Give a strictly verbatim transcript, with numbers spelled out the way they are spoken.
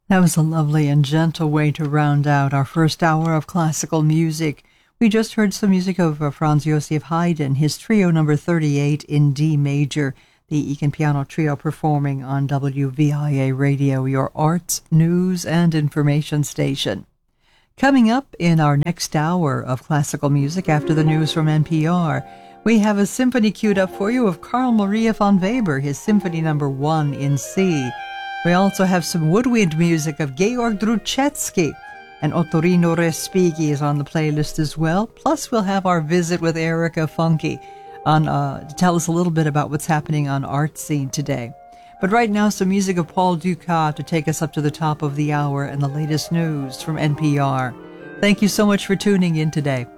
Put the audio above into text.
That was a lovely and gentle way to round out our first hour of classical music. We just heard some music of uh, Franz Josef Haydn, his trio number thirty-eight in D major, the Egan Piano Trio performing on W V I A Radio, your arts, news, and information station. Coming up in our next hour of classical music after the news from N P R, we have a symphony queued up for you of Carl Maria von Weber, his Symphony number one in C. We also have some woodwind music of Georg Druchetsky, and Ottorino Respighi is on the playlist as well. Plus, we'll have our visit with Erica Funke on, uh, to tell us a little bit about what's happening on Art Scene today. But right now, some music of Paul Dukas to take us up to the top of the hour and the latest news from N P R. Thank you so much for tuning in today.